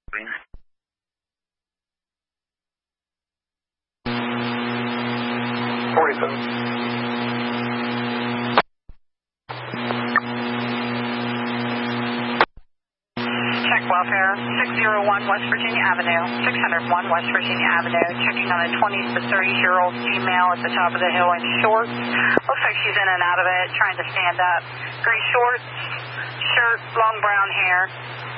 Check welfare, 601 West Virginia Avenue, 601 West Virginia Avenue, checking on a 20 to 30-year-old female at the top of the hill in shorts. Looks like she's in and out of it, trying to stand up. Gray shorts, shirt, long brown hair.